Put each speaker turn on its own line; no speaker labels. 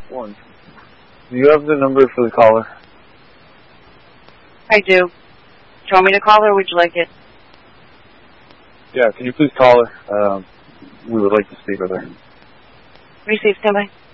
One. Do you have the number for the caller?
I do. Do you want me to call her or would you like it?
Yeah, can you please call her? We would like to speak with her.
Receive, stand by.